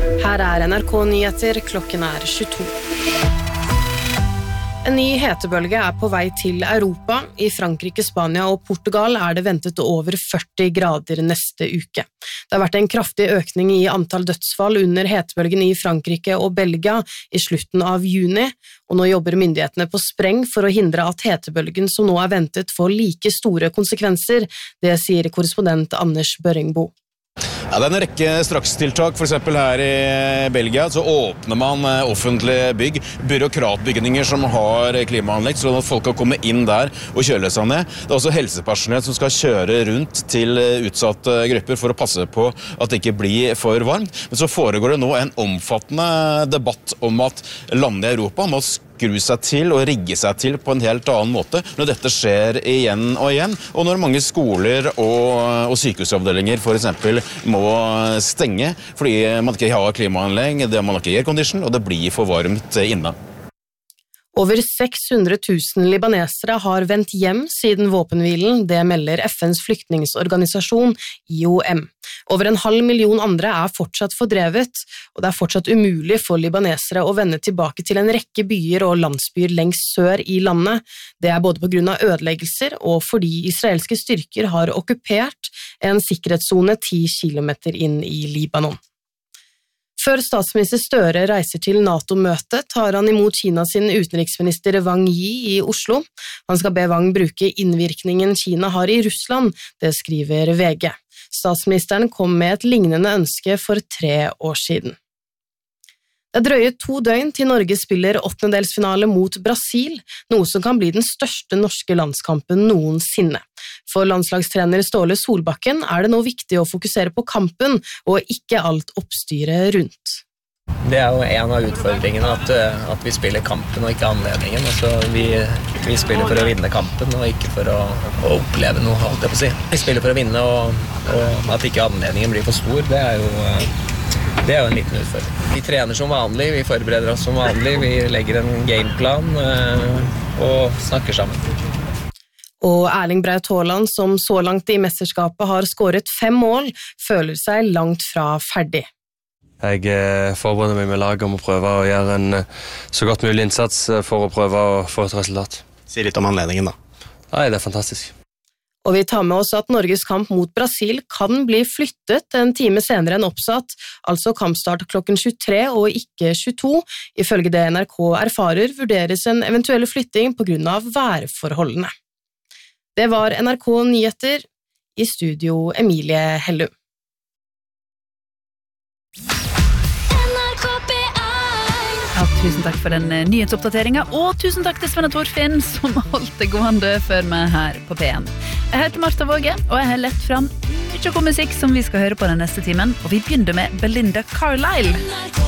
Her NRK Nyheter, klokken 22. En ny hetebølge på vei til Europa. I Frankrike, Spania og Portugal det ventet over 40 grader neste uke. Det har vært en kraftig økning i antall dødsfall under hetebølgen i Frankrike og Belgia i slutten av juni, og nå jobber myndighetene på spreng for å hindre at hetebølgen som nå ventet får like store konsekvenser. Det sier korrespondent Anders Børringbo. Ja, det en rekke strakstiltak, for eksempel her i Belgia, så åpner man offentlige bygg, byråkratbygninger som har klimaanlegg, så at folk kan komme inn der og kjøle seg ned. Det også helsepersonell som skal kjøre rundt til utsatte grupper for å passe på at det ikke blir for varmt. Men så foregår det nå en omfattende debatt om at landene i Europa må skru seg til og rigge seg til på en helt annen måte når dette skjer igjen og igjen, og når mange skoler og sykehusavdelinger for eksempel må stenge fordi man ikke har klimaanlegg, man har ikke aircondition, og det blir for varmt inne. Over 600 000 libanesere har vendt hjem siden våpenhvilen, det melder FNs flyktningsorganisasjon IOM. Over 500.000 andre fortsatt fordrevet, og det fortsatt umulig for libanesere å vende tilbake til en rekke byer og landsbyer lengst sør i landet. Det både på grunn av ødeleggelser og fordi israelske styrker har okkupert en sikkerhetszone 10 kilometer inn i Libanon. Før statsminister Støre reiser til NATO-møtet, tar han imot Kina sin utenriksminister Wang Yi i Oslo. Han skal be Wang bruke innvirkningen Kina har i Russland, det skriver VG. Statsministeren kom med et lignende ønske for 3 år siden. Det drøyer 2 døgn til Norge spiller 8-delsfinale mot Brasil, noe som kan bli den største norske landskampen noensinne. For landslagstrener Ståle Solbakken det nå viktig å fokusere på kampen, og ikke alt oppstyret rundt. Det jo en av utfordringene at vi spiller kampen og ikke anledningen. Altså, vi spiller for å vinne kampen og ikke for å oppleve noe, holdt jeg på å si. Vi spiller for å vinne, og at ikke anledningen blir for stor, det jo en liten utfordring. Vi trener som vanlig, vi forbereder oss som vanlig, vi legger en gameplan og snakker sammen. Og Erling Braut Haaland, som så langt i mesterskapet har skåret 5 mål, føler seg langt fra ferdig. Jeg forbereder meg med laget om å prøve å gjøre en så godt mulig innsats for å prøve å få et resultat. Si litt om anledningen da. Nei, det fantastisk. Og vi tar med oss at Norges kamp mot Brasil kan bli flyttet en time senere enn oppsatt, altså kampstart klokken 23 og ikke 22. Ifølge det NRK erfarer, vurderes en eventuell flytting på grunn av værforholdene. Det var NRK Nyheter, i studio Emilie Hellum. Ja, tusen takk for den nyhetsoppdateringen, og tusen takk til Sven og Torfinn som holdt det gående før meg her på P1. Jeg heter Martha Våge, og jeg har lett fram mye god musikk som vi skal høre på den neste timen, og vi begynner med Belinda Carlisle.